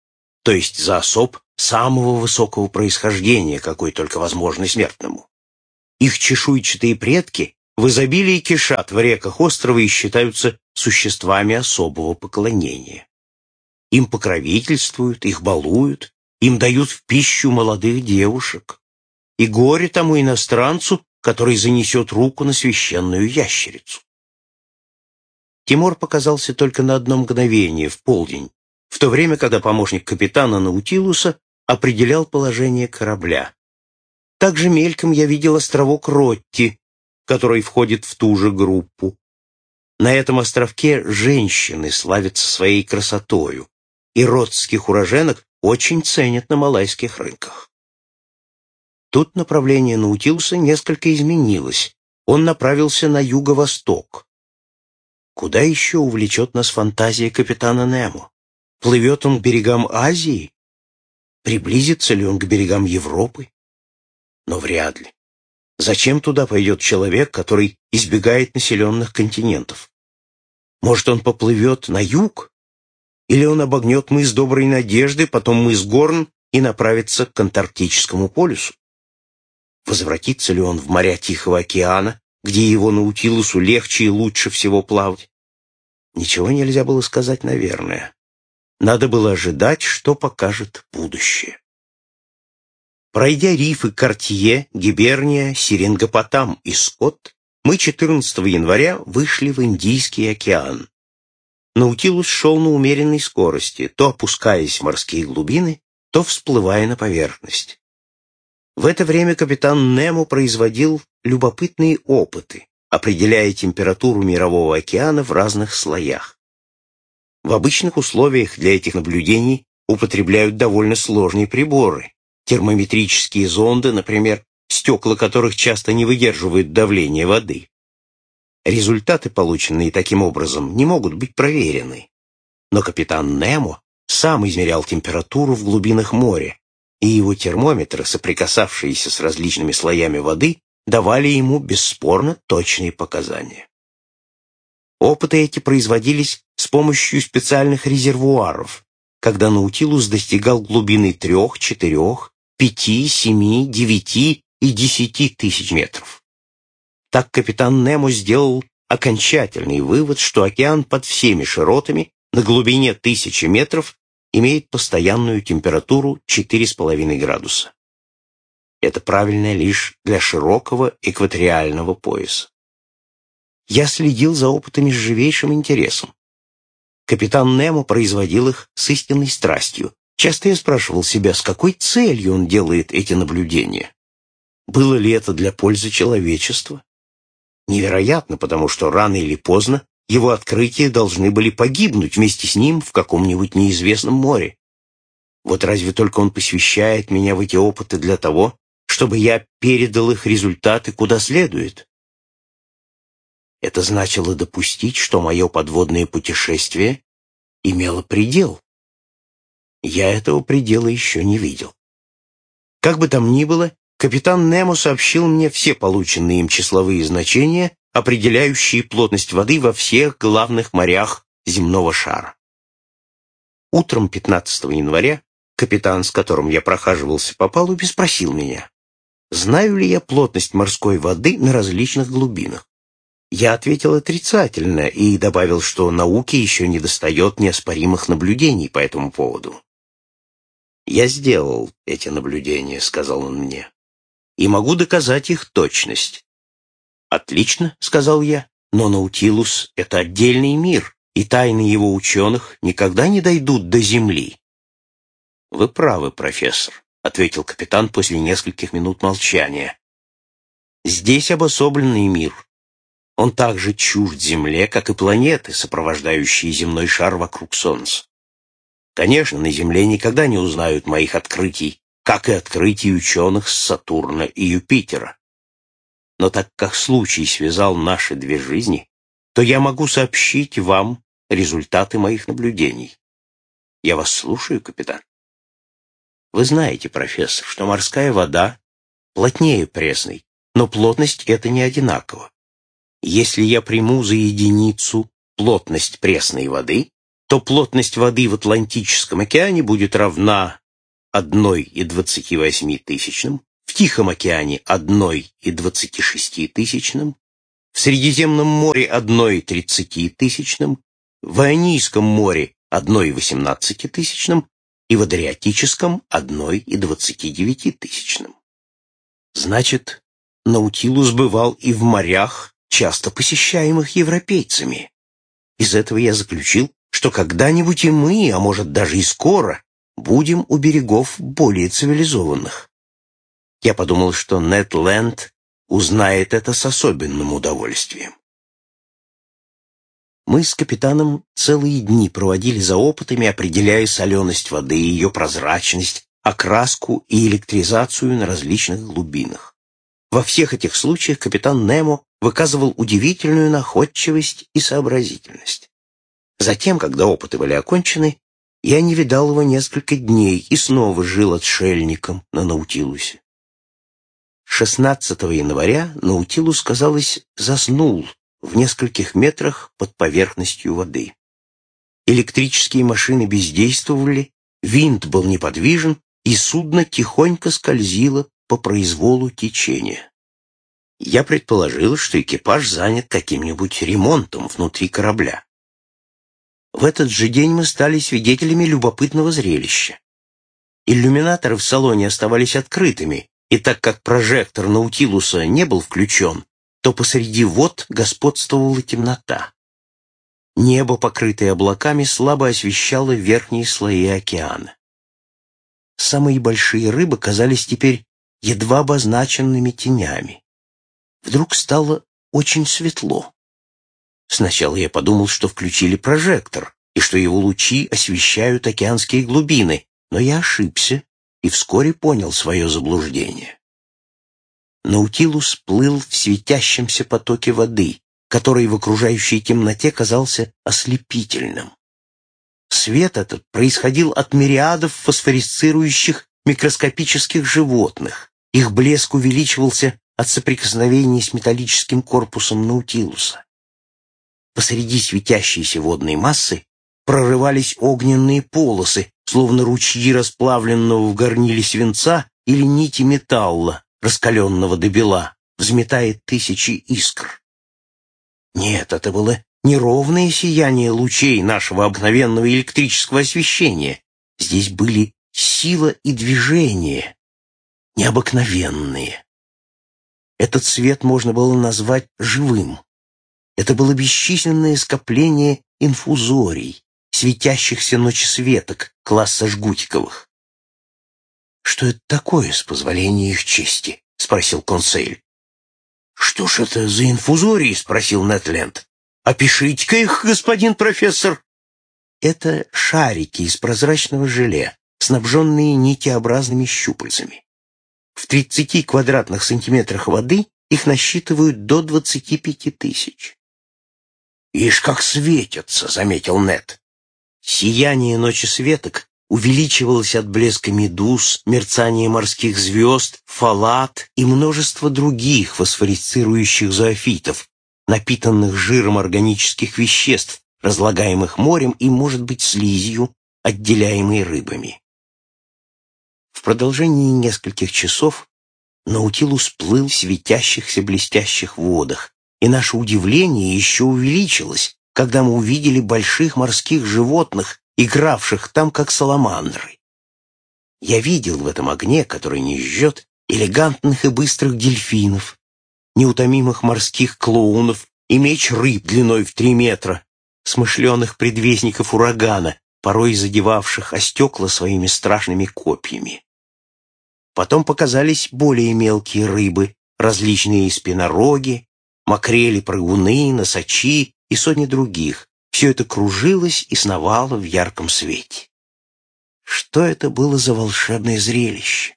то есть за особ самого высокого происхождения, какой только возможно смертному. Их чешуйчатые предки в изобилии кишат в реках острова и считаются существами особого поклонения. Им покровительствуют, их балуют, им дают в пищу молодых девушек. И горе тому иностранцу, который занесет руку на священную ящерицу. Тимур показался только на одно мгновение, в полдень, в то время, когда помощник капитана Наутилуса определял положение корабля. Также мельком я видел островок Ротти, который входит в ту же группу. На этом островке женщины славятся своей красотою, и ротских уроженок очень ценят на малайских рынках. Тут направление Наутилуса несколько изменилось. Он направился на юго-восток. Куда еще увлечет нас фантазия капитана Немо? Плывет он к берегам Азии? Приблизится ли он к берегам Европы? Но вряд ли. Зачем туда пойдет человек, который избегает населенных континентов? Может, он поплывет на юг? Или он обогнет мыс Доброй Надежды, потом мыс Горн и направится к Антарктическому полюсу? Возвратится ли он в моря Тихого океана, где его Наутилусу легче и лучше всего плавать? Ничего нельзя было сказать, наверное. Надо было ожидать, что покажет будущее. Пройдя рифы Кортье, Гиберния, Серингопотам и Скотт, мы четырнадцатого января вышли в Индийский океан. Наутилус шел на умеренной скорости, то опускаясь в морские глубины, то всплывая на поверхность. В это время капитан Немо производил любопытные опыты, определяя температуру мирового океана в разных слоях. В обычных условиях для этих наблюдений употребляют довольно сложные приборы, термометрические зонды, например, стекла которых часто не выдерживают давления воды. Результаты, полученные таким образом, не могут быть проверены. Но капитан Немо сам измерял температуру в глубинах моря, и его термометры, соприкасавшиеся с различными слоями воды, давали ему бесспорно точные показания. Опыты эти производились с помощью специальных резервуаров, когда Наутилус достигал глубины трех, четырех, пяти, семи, девяти и десяти тысяч метров. Так капитан Немо сделал окончательный вывод, что океан под всеми широтами на глубине тысячи метров имеет постоянную температуру четыре с половиной градуса. Это правильно лишь для широкого экваториального пояса. Я следил за опытами с живейшим интересом. Капитан Немо производил их с истинной страстью. Часто я спрашивал себя, с какой целью он делает эти наблюдения. Было ли это для пользы человечества? Невероятно, потому что рано или поздно его открытия должны были погибнуть вместе с ним в каком-нибудь неизвестном море. Вот разве только он посвящает меня в эти опыты для того, чтобы я передал их результаты куда следует? Это значило допустить, что мое подводное путешествие имело предел. Я этого предела еще не видел. Как бы там ни было, капитан Немо сообщил мне все полученные им числовые значения, определяющие плотность воды во всех главных морях земного шара. Утром пятнадцатого января капитан, с которым я прохаживался по палубе, спросил меня, знаю ли я плотность морской воды на различных глубинах. Я ответил отрицательно и добавил, что науке еще не достает неоспоримых наблюдений по этому поводу. «Я сделал эти наблюдения», — сказал он мне, — «и могу доказать их точность». «Отлично», — сказал я, — «но Наутилус — это отдельный мир, и тайны его ученых никогда не дойдут до Земли». «Вы правы, профессор», — ответил капитан после нескольких минут молчания. «Здесь обособленный мир. Он так же чужд Земле, как и планеты, сопровождающие земной шар вокруг Солнца. Конечно, на Земле никогда не узнают моих открытий, как и открытий ученых с Сатурна и Юпитера. Но так как случай связал наши две жизни, то я могу сообщить вам результаты моих наблюдений. Я вас слушаю, капитан. Вы знаете, профессор, что морская вода плотнее пресной, но плотность эта не одинакова. Если я приму за единицу плотность пресной воды, то плотность воды в Атлантическом океане будет равна одной и двадцати восьми тысячным, в Тихом океане одной и двадцати шести тысячным, в Средиземном море одной и тридцати тысячным, в Ионийском море одной и восемнадцати тысячным и в Адриатическом одной и двадцати девяти тысячным. Значит, Наутилус бывал и в морях, часто посещаемых европейцами. Из этого я заключил, что когда-нибудь и мы, а может даже и скоро, будем у берегов более цивилизованных. Я подумал, что Нед Ленд узнает это с особенным удовольствием. Мы с капитаном целые дни проводили за опытами, определяя соленость воды, ее прозрачность, окраску и электризацию на различных глубинах. Во всех этих случаях капитан Немо выказывал удивительную находчивость и сообразительность. Затем, когда опыты были окончены, я не видал его несколько дней и снова жил отшельником на Наутилусе. шестнадцатого января Наутилус, казалось, заснул в нескольких метрах под поверхностью воды. Электрические машины бездействовали, винт был неподвижен, и судно тихонько скользило по произволу течения. Я предположил, что экипаж занят каким-нибудь ремонтом внутри корабля. В этот же день мы стали свидетелями любопытного зрелища. Иллюминаторы в салоне оставались открытыми, и так как прожектор Наутилуса не был включен, то посреди вод господствовала темнота. Небо, покрытое облаками, слабо освещало верхние слои океана. Самые большие рыбы казались теперь едва обозначенными тенями. Вдруг стало очень светло. Сначала я подумал, что включили прожектор, и что его лучи освещают океанские глубины, но я ошибся и вскоре понял свое заблуждение. Наутилус плыл в светящемся потоке воды, который в окружающей темноте казался ослепительным. Свет этот происходил от мириадов фосфорисцирующих микроскопических животных. Их блеск увеличивался от соприкосновения с металлическим корпусом Наутилуса. Посреди светящейся водной массы прорывались огненные полосы, словно ручьи расплавленного в горниле свинца или нити металла, раскаленного до бела, взметает тысячи искр. Нет, это было не ровное сияние лучей нашего обыкновенного электрического освещения. Здесь были сила и движение, необыкновенные. Этот свет можно было назвать живым. Это было бесчисленное скопление инфузорий, светящихся ночесветок класса Жгутиковых. «Что это такое, с позволения их чести?» — спросил консель. «Что ж это за инфузории?» — спросил Нед Ленд. «Опишите-ка их, господин профессор». Это шарики из прозрачного желе, снабженные нитеобразными щупальцами. В тридцати квадратных сантиметрах воды их насчитывают до двадцати пяти тысяч. «Ишь, как светятся!» — заметил Нед. Сияние ночесветок увеличивалось от блеска медуз, мерцания морских звезд, фалат и множества других фосфорисцирующих зоофитов, напитанных жиром органических веществ, разлагаемых морем и, может быть, слизью, отделяемой рыбами. В продолжении нескольких часов Наутилус плыл в светящихся блестящих водах, и наше удивление еще увеличилось, когда мы увидели больших морских животных, игравших там, как саламандры. Я видел в этом огне, который не жжет, элегантных и быстрых дельфинов, неутомимых морских клоунов и меч рыб длиной в три метра, смышленых предвестников урагана, порой задевавших о стекла своими страшными копьями. Потом показались более мелкие рыбы, различные спинороги, макрели, прыгуны, носачи и сотни других. Все это кружилось и сновало в ярком свете. Что это было за волшебное зрелище?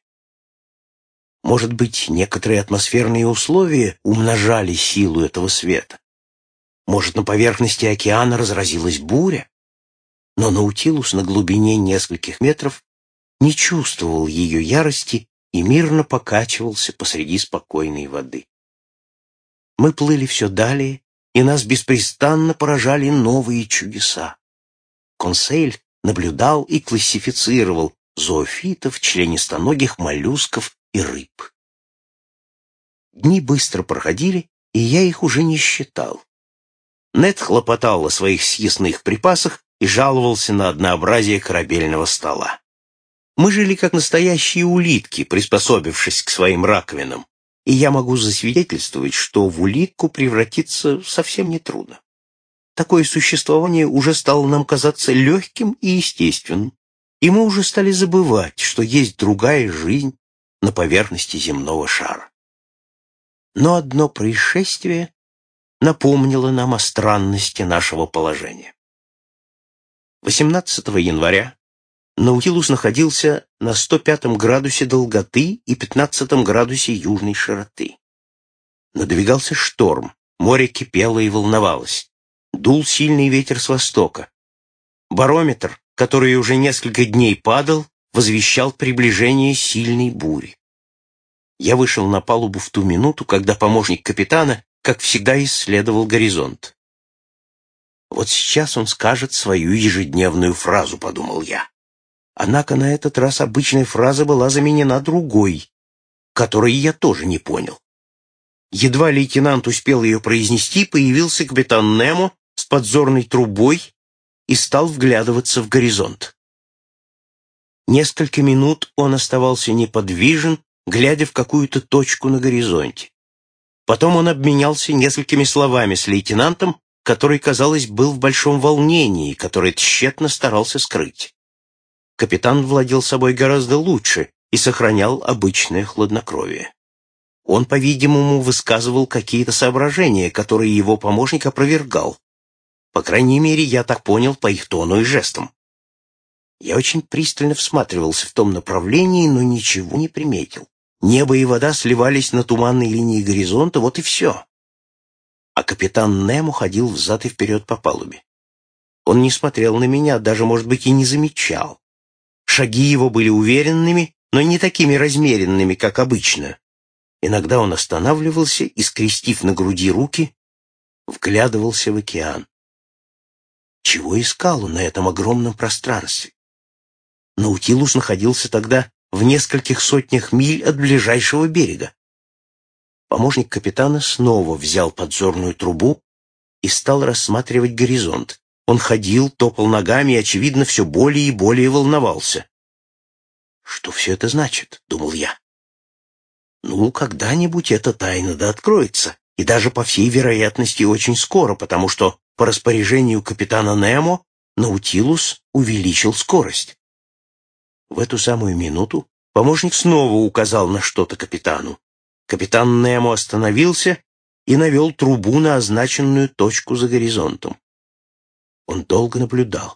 Может быть, некоторые атмосферные условия умножали силу этого света? Может, на поверхности океана разразилась буря? Но Наутилус на глубине нескольких метров не чувствовал ее ярости и мирно покачивался посреди спокойной воды. Мы плыли все далее, и нас беспрестанно поражали новые чудеса. Консель наблюдал и классифицировал зоофитов, членистоногих, моллюсков и рыб. Дни быстро проходили, и я их уже не считал. Нед хлопотал о своих съестных припасах и жаловался на однообразие корабельного стола. Мы жили как настоящие улитки, приспособившись к своим раковинам, и я могу засвидетельствовать, что в улитку превратиться совсем нетрудно. Такое существование уже стало нам казаться легким и естественным, и мы уже стали забывать, что есть другая жизнь на поверхности земного шара. Но одно происшествие напомнило нам о странности нашего положения. восемнадцатого января Наутилус находился на сто пятом градусе долготы и пятнадцатом градусе южной широты. Надвигался шторм, море кипело и волновалось. Дул сильный ветер с востока. Барометр, который уже несколько дней падал, возвещал приближение сильной бури. Я вышел на палубу в ту минуту, когда помощник капитана, как всегда, исследовал горизонт. «Вот сейчас он скажет свою ежедневную фразу», — подумал я. Однако на этот раз обычная фраза была заменена другой, которой я тоже не понял. Едва лейтенант успел ее произнести, появился капитан Немо с подзорной трубой и стал вглядываться в горизонт. Несколько минут он оставался неподвижен, глядя в какую-то точку на горизонте. Потом он обменялся несколькими словами с лейтенантом, который, казалось, был в большом волнении, который тщетно старался скрыть. Капитан владел собой гораздо лучше и сохранял обычное хладнокровие. Он, по-видимому, высказывал какие-то соображения, которые его помощник опровергал. По крайней мере, я так понял по их тону и жестам. Я очень пристально всматривался в том направлении, но ничего не приметил. Небо и вода сливались на туманной линии горизонта, вот и все. А капитан Немо ходил взад и вперед по палубе. Он не смотрел на меня, даже, может быть, и не замечал. Шаги его были уверенными, но не такими размеренными, как обычно. Иногда он останавливался и, скрестив на груди руки, вглядывался в океан. Чего искал он на этом огромном пространстве? Наутилус находился тогда в нескольких сотнях миль от ближайшего берега. Помощник капитана снова взял подзорную трубу и стал рассматривать горизонт. Он ходил, топал ногами и, очевидно, все более и более волновался. «Что все это значит?» — думал я. «Ну, когда-нибудь эта тайна да откроется, и даже, по всей вероятности, очень скоро, потому что по распоряжению капитана Немо Наутилус увеличил скорость». В эту самую минуту помощник снова указал на что-то капитану. Капитан Немо остановился и навел трубу на означенную точку за горизонтом. Он долго наблюдал.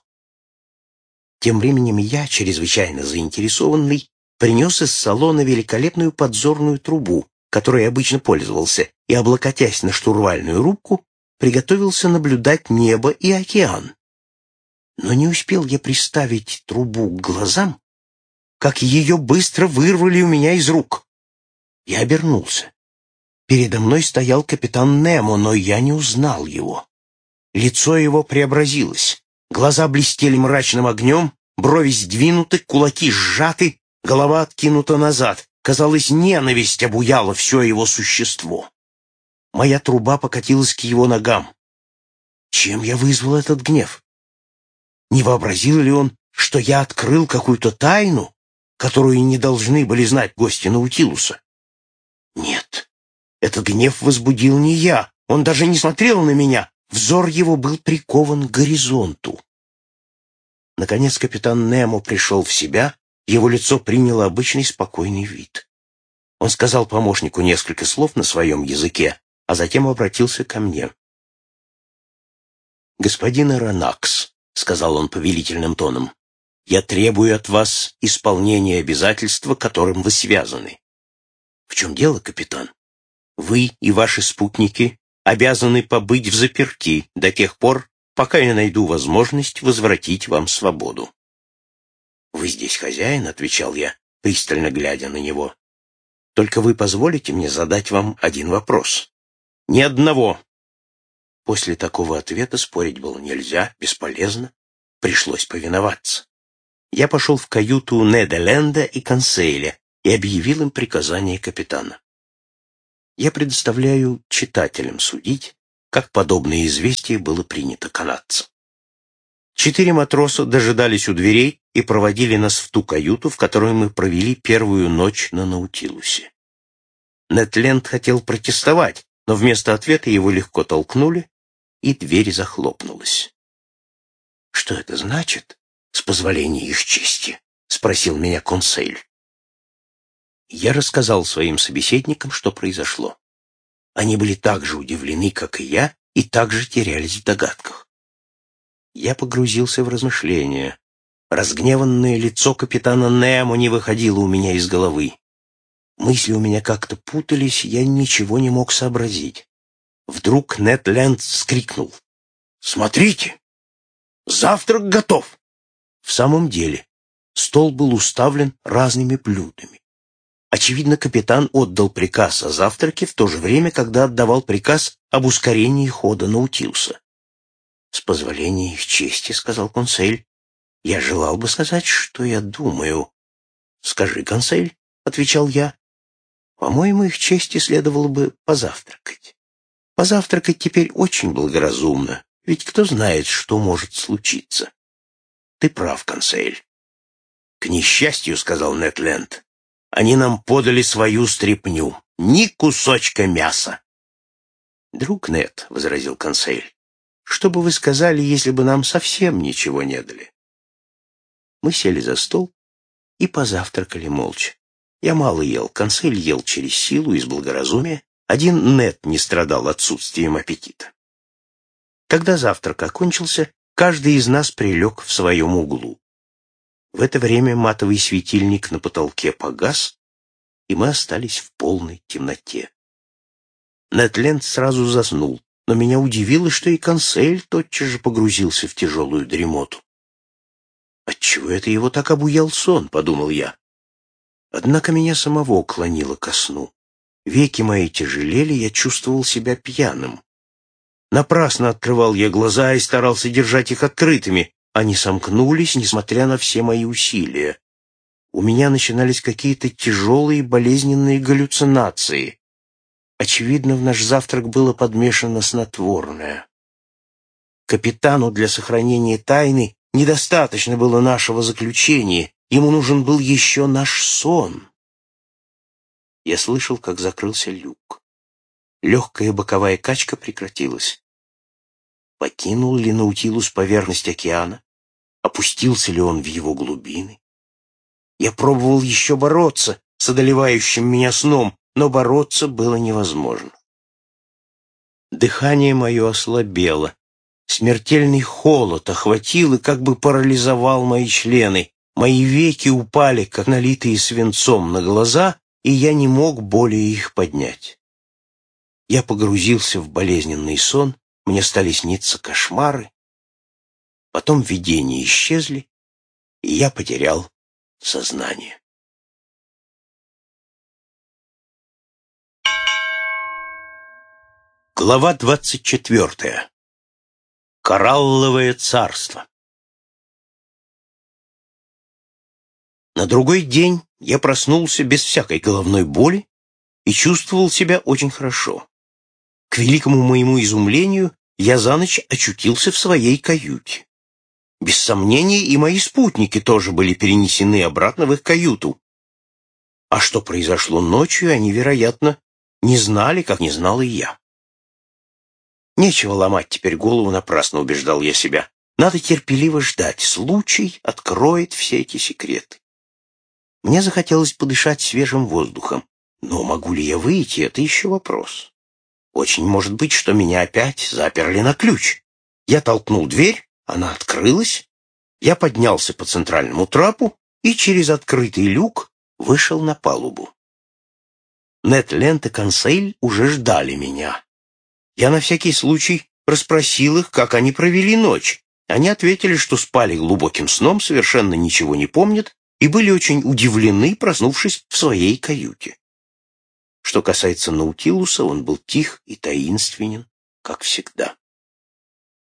Тем временем я, чрезвычайно заинтересованный, принес из салона великолепную подзорную трубу, которой обычно пользовался, и, облокотясь на штурвальную рубку, приготовился наблюдать небо и океан. Но не успел я приставить трубу к глазам, как ее быстро вырвали у меня из рук. Я обернулся. Передо мной стоял капитан Немо, но я не узнал его. Лицо его преобразилось. Глаза блестели мрачным огнем, брови сдвинуты, кулаки сжаты, голова откинута назад. Казалось, ненависть обуяла все его существо. Моя труба покатилась к его ногам. Чем я вызвал этот гнев? Не вообразил ли он, что я открыл какую-то тайну, которую не должны были знать гости Наутилуса? Нет, этот гнев возбудил не я. Он даже не смотрел на меня. Взор его был прикован к горизонту. Наконец капитан Немо пришел в себя, его лицо приняло обычный спокойный вид. Он сказал помощнику несколько слов на своем языке, а затем обратился ко мне. «Господин Аронакс», — сказал он повелительным тоном, — «я требую от вас исполнения обязательства, которым вы связаны». «В чем дело, капитан?» «Вы и ваши спутники обязаны побыть в заперти до тех пор, пока я найду возможность возвратить вам свободу». «Вы здесь хозяин», — отвечал я, пристально глядя на него. «Только вы позволите мне задать вам один вопрос?» «Ни одного». После такого ответа спорить было нельзя, бесполезно. Пришлось повиноваться. Я пошел в каюту Неда Ленда и Консейля и объявил им приказание капитана. Я предоставляю читателям судить, как подобное известие было принято канадцам. Четыре матроса дожидались у дверей и проводили нас в ту каюту, в которой мы провели первую ночь на Наутилусе. Нед Ленд хотел протестовать, но вместо ответа его легко толкнули, и дверь захлопнулась. «Что это значит, с позволения их чести?» — спросил меня Консейль. Я рассказал своим собеседникам, что произошло. Они были так же удивлены, как и я, и так же терялись в догадках. Я погрузился в размышления. Разгневанное лицо капитана Немо не выходило у меня из головы. Мысли у меня как-то путались, я ничего не мог сообразить. Вдруг Нед Ленд вскрикнул: «Смотрите! Завтрак готов!» В самом деле, стол был уставлен разными блюдами. Очевидно, капитан отдал приказ о завтраке в то же время, когда отдавал приказ об ускорении хода Наутилуса. «С позволения их чести, — сказал Консель, — я желал бы сказать, что я думаю». «Скажи, Консель, — отвечал я, — по-моему, их чести следовало бы позавтракать. Позавтракать теперь очень благоразумно, ведь кто знает, что может случиться». «Ты прав, Консель». «К несчастью, — сказал Нед Ленд, — они нам подали свою стряпню, ни кусочка мяса». «Друг Нед, — возразил Консель, — что бы вы сказали, если бы нам совсем ничего не дали?» Мы сели за стол и позавтракали молча. Я мало ел, Консель ел через силу, из благоразумия. Один Нед не страдал отсутствием аппетита. Когда завтрак окончился, каждый из нас прилег в своем углу. В это время матовый светильник на потолке погас, и мы остались в полной темноте. Нед Ленд сразу заснул, но меня удивило, что и Консель тотчас же погрузился в тяжелую дремоту. «Отчего это его так обуял сон?» — подумал я. Однако меня самого клонило ко сну. Веки мои тяжелели, я чувствовал себя пьяным. Напрасно открывал я глаза и старался держать их открытыми. Они сомкнулись, несмотря на все мои усилия. У меня начинались какие-то тяжелые болезненные галлюцинации. Очевидно, в наш завтрак было подмешано снотворное. Капитану для сохранения тайны недостаточно было нашего заключения, ему нужен был еще наш сон. Я слышал, как закрылся люк. Легкая боковая качка прекратилась. Покинул ли Наутилус поверхность океана? Опустился ли он в его глубины? Я пробовал еще бороться с одолевающим меня сном, но бороться было невозможно. Дыхание мое ослабело. Смертельный холод охватил и как бы парализовал мои члены. Мои веки упали, как налитые свинцом, на глаза, и я не мог более их поднять. Я погрузился в болезненный сон, мне стали сниться кошмары. Потом видения исчезли, и я потерял сознание. Глава двадцать четвертая. Коралловое царство. На другой день я проснулся без всякой головной боли и чувствовал себя очень хорошо. К великому моему изумлению я за ночь очутился в своей каюте. Без сомнения, и мои спутники тоже были перенесены обратно в их каюту. А что произошло ночью, они, вероятно, не знали, как не знал и я. Нечего ломать теперь голову напрасно, убеждал я себя. Надо терпеливо ждать, случай откроет все эти секреты. Мне захотелось подышать свежим воздухом, но могу ли я выйти, это еще вопрос. Очень может быть, что меня опять заперли на ключ. Я толкнул дверь, она открылась, я поднялся по центральному трапу и через открытый люк вышел на палубу. Нед Ленд и Консель уже ждали меня. Я на всякий случай расспросил их, как они провели ночь. Они ответили, что спали глубоким сном, совершенно ничего не помнят, и были очень удивлены, проснувшись в своей каюте. Что касается Наутилуса, он был тих и таинственен, как всегда.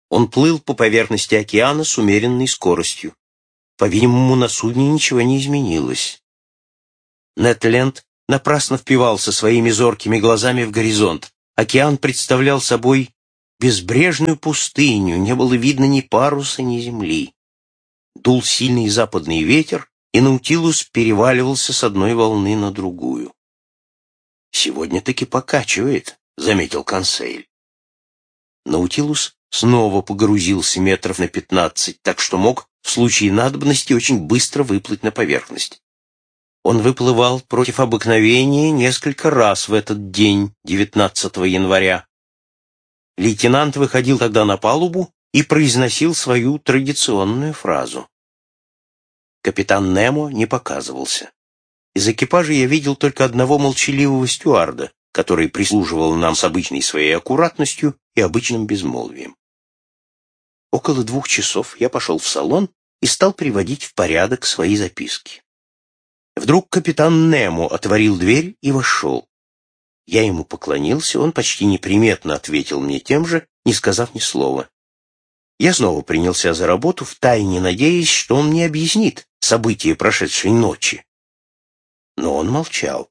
Он плыл по поверхности океана с умеренной скоростью. По-видимому, на судне ничего не изменилось. Нед Ленд напрасно впивался своими зоркими глазами в горизонт. Океан представлял собой безбрежную пустыню, не было видно ни паруса, ни земли. Дул сильный западный ветер, и Наутилус переваливался с одной волны на другую. «Сегодня таки покачивает», — заметил Консейль. Наутилус снова погрузился метров на пятнадцать, так что мог в случае надобности очень быстро выплыть на поверхность. Он выплывал против обыкновения несколько раз в этот день, девятнадцатого января. Лейтенант выходил тогда на палубу и произносил свою традиционную фразу. Капитан Немо не показывался. Из экипажа я видел только одного молчаливого стюарда, который прислуживал нам с обычной своей аккуратностью и обычным безмолвием. Около двух часов я пошел в салон и стал приводить в порядок свои записки. Вдруг капитан Немо отворил дверь и вошел. Я ему поклонился, он почти неприметно ответил мне тем же, не сказав ни слова. Я снова принялся за работу, втайне надеясь, что он мне объяснит события прошедшей ночи. Но он молчал.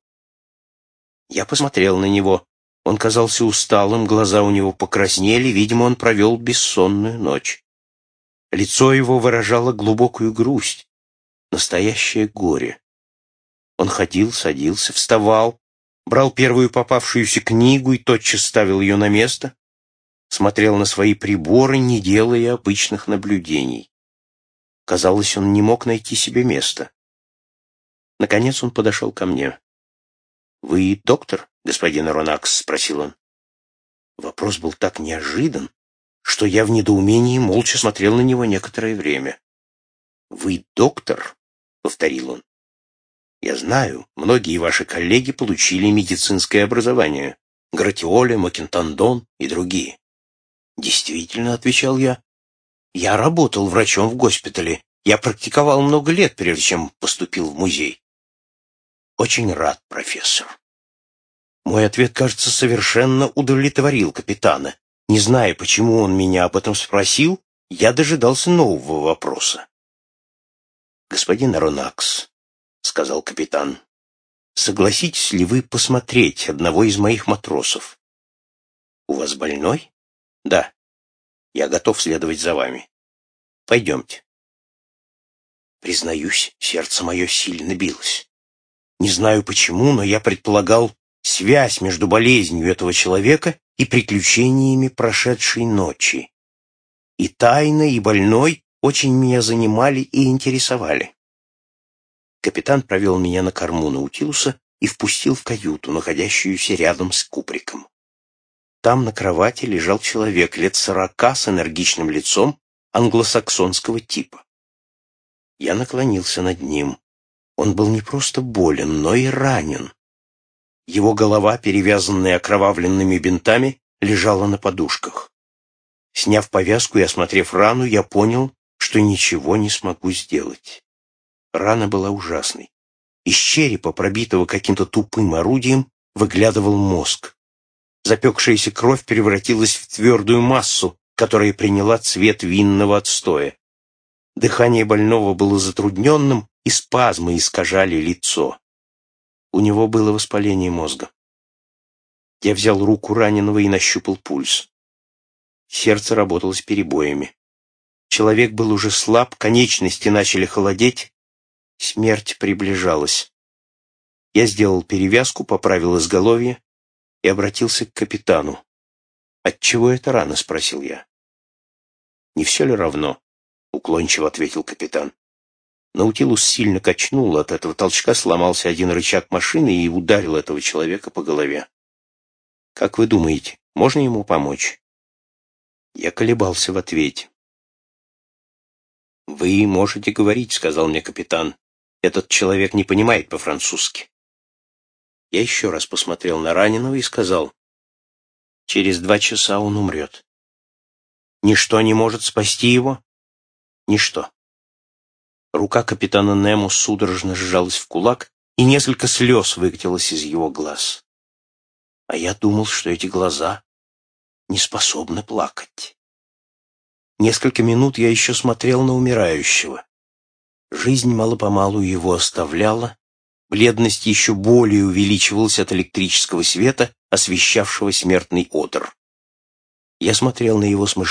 Я посмотрел на него. Он казался усталым, глаза у него покраснели, видимо, он провел бессонную ночь. Лицо его выражало глубокую грусть, настоящее горе. Он ходил, садился, вставал, брал первую попавшуюся книгу и тотчас ставил ее на место, смотрел на свои приборы, не делая обычных наблюдений. Казалось, он не мог найти себе места. Наконец он подошел ко мне. «Вы доктор, господин Аронакс?» — спросил он. Вопрос был так неожидан, что я в недоумении молча смотрел на него некоторое время. «Вы доктор?» — повторил он. «Я знаю, многие ваши коллеги получили медицинское образование. Гратиоле, Макинтандон и другие». «Действительно», — отвечал я. «Я работал врачом в госпитале. Я практиковал много лет, прежде чем поступил в музей». «Очень рад, профессор». Мой ответ, кажется, совершенно удовлетворил капитана. Не зная, почему он меня об этом спросил, я дожидался нового вопроса. «Господин Аронакс», — сказал капитан, — «согласитесь ли вы посмотреть одного из моих матросов?» «У вас больной?» «Да. Я готов следовать за вами. Пойдемте». Признаюсь, сердце мое сильно билось. Не знаю почему, но я предполагал связь между болезнью этого человека и приключениями прошедшей ночи. И тайна, и больной очень меня занимали и интересовали. Капитан провел меня на корму Наутилуса и впустил в каюту, находящуюся рядом с кубриком. Там на кровати лежал человек лет сорока с энергичным лицом англосаксонского типа. Я наклонился над ним. Он был не просто болен, но и ранен. Его голова, перевязанная окровавленными бинтами, лежала на подушках. Сняв повязку и осмотрев рану, я понял, что ничего не смогу сделать. Рана была ужасной. Из черепа, пробитого каким-то тупым орудием, выглядывал мозг. Запекшаяся кровь превратилась в твердую массу, которая приняла цвет винного отстоя. Дыхание больного было затрудненным, и спазмы искажали лицо. У него было воспаление мозга. Я взял руку раненого и нащупал пульс. Сердце работало с перебоями. Человек был уже слаб, конечности начали холодеть. Смерть приближалась. Я сделал перевязку, поправил изголовье и обратился к капитану. «Отчего эта рана?» — спросил я. «Не все ли равно?» — уклончиво ответил капитан. Наутилус сильно качнул, от этого толчка сломался один рычаг машины и ударил этого человека по голове. «Как вы думаете, можно ему помочь?» Я колебался в ответе. «Вы можете говорить», — сказал мне капитан. «Этот человек не понимает по-французски». Я еще раз посмотрел на раненого и сказал: «Через два часа он умрет. Ничто не может спасти его? Ничто». Рука капитана Немо судорожно сжалась в кулак, и несколько слез выкатилось из его глаз. А я думал, что эти глаза не способны плакать. Несколько минут я еще смотрел на умирающего. Жизнь мало-помалу его оставляла, бледность еще более увеличивалась от электрического света, освещавшего смертный одр. Я смотрел на его смышленый